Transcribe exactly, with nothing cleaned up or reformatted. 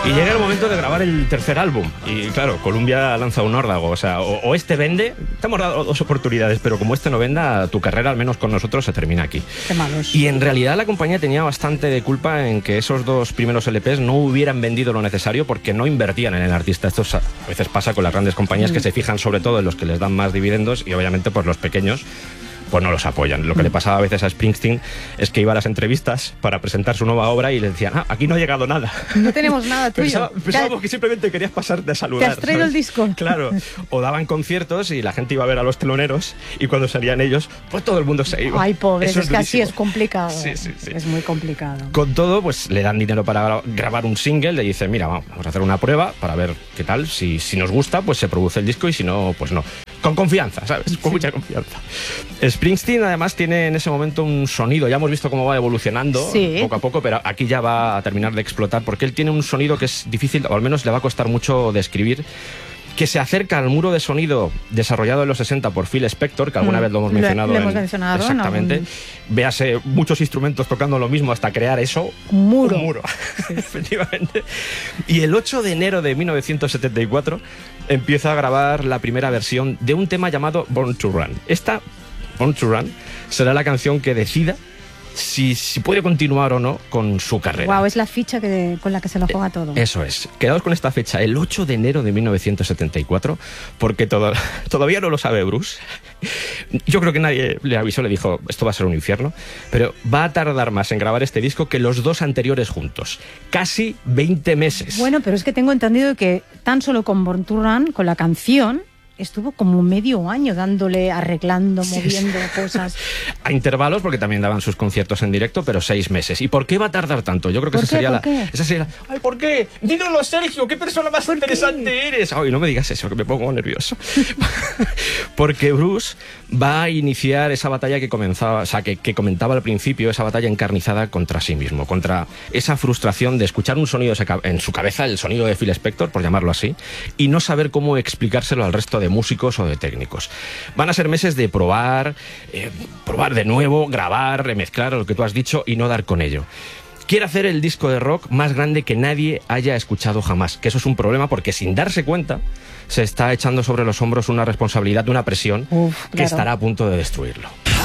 Y llega el momento de grabar el tercer álbum. Y claro, Columbia lanza un órdago. O sea, o, o este vende, te hemos dado dos oportunidades, pero como este no venda, tu carrera, al menos con nosotros, se termina aquí. Qué malos. Y en realidad la compañía tenía bastante de culpa en que esos dos primeros L Pes no hubieran vendido lo necesario porque no invertían en el artista. Esto a veces pasa con las grandes compañías, mm. que se fijan sobre todo en los que les dan más dividendos y obviamente pues los pequeños pues no los apoyan. Lo que le pasaba a veces a Springsteen es que iba a las entrevistas para presentar su nueva obra y le decían, ah, aquí no ha llegado nada. No tenemos nada tuyo. Pensaba, pensábamos que simplemente querías pasarte a saludar. ¿Te has traído, ¿sabes?, el disco? Claro. O daban conciertos y la gente iba a ver a los teloneros y cuando salían ellos, pues todo el mundo se iba. Ay, pobres, Eso es, es que así durísimo. es complicado. Sí, sí, sí. Es muy complicado. Con todo, pues le dan dinero para gra grabar un single, le dicen, mira, vamos a hacer una prueba para ver qué tal. Si, si nos gusta, pues se produce el disco y si no, pues no. Con confianza, ¿sabes? Con sí. mucha confianza. Springsteen, además, tiene en ese momento un sonido, ya hemos visto cómo va evolucionando, sí, poco a poco, pero aquí ya va a terminar de explotar, porque él tiene un sonido que es difícil, o al menos le va a costar mucho describir, que se acerca al muro de sonido desarrollado en los sesenta por Phil Spector, que alguna mm, vez lo hemos mencionado. Lo, lo hemos en, mencionado. Exactamente. En algún... Véase muchos instrumentos tocando lo mismo hasta crear eso. Un muro. Un muro, sí. Efectivamente. Y el ocho de enero de mil novecientos setenta y cuatro empieza a grabar la primera versión de un tema llamado Born to Run. Esta, Born to Run, será la canción que decida Si, si puede continuar o no con su carrera. Wow, es la ficha que, con la que se lo juega todo. Eso es. Quedaos con esta fecha, el ocho de enero de mil novecientos setenta y cuatro, porque todo, todavía no lo sabe Bruce. Yo creo que nadie le avisó, le dijo, esto va a ser un infierno, pero va a tardar más en grabar este disco que los dos anteriores juntos. Casi veinte meses. Bueno, pero es que tengo entendido que tan solo con Born to Run, con la canción, estuvo como medio año dándole, arreglando, sí, moviendo sí. cosas. A intervalos, porque también daban sus conciertos en directo, pero seis meses. ¿Y por qué va a tardar tanto? Yo creo que esa sería, la, esa sería la... ¡Ay, ¿por qué? Dínoslo, Sergio, qué persona más interesante qué? eres. Ay, no me digas eso, que me pongo nervioso. Porque Bruce va a iniciar esa batalla que comenzaba, o sea, que, que comentaba al principio, esa batalla encarnizada contra sí mismo, contra esa frustración de escuchar un sonido en su cabeza, el sonido de Phil Spector, por llamarlo así, y no saber cómo explicárselo al resto de músicos o de técnicos. Van a ser meses de probar, eh, probar de nuevo, grabar, remezclar lo que tú has dicho y no dar con ello. Quiere hacer el disco de rock más grande que nadie haya escuchado jamás, que eso es un problema porque sin darse cuenta se está echando sobre los hombros una responsabilidad, una presión Uf, claro. que estará a punto de destruirlo.